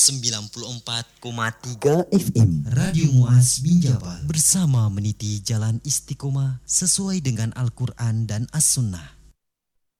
94,3 FM Radio Muaz Binjabal bersama meniti jalan istiqomah sesuai dengan Al-Quran dan As-Sunnah.